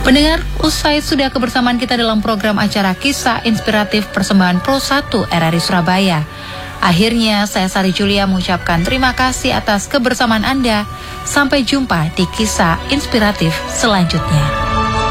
Pendengar, usai sudah kebersamaan kita dalam program acara Kisah Inspiratif Persembahan Pro 1 RRI Surabaya. Akhirnya saya Sari Julia mengucapkan terima kasih atas kebersamaan Anda. Sampai jumpa di Kisah Inspiratif selanjutnya.